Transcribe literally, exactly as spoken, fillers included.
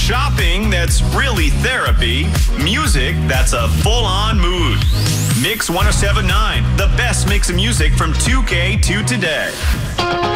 Shopping that's really therapy. Music that's a full-on mood. Mix one oh seven point nine, the best mix of music from two K to today.